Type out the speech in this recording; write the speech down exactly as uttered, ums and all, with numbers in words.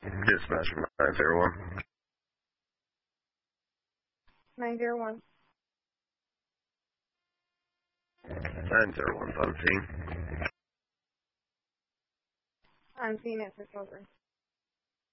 Dispatch nine zero one. nine zero one. nine zero one's on scene. I'm seeing it for over.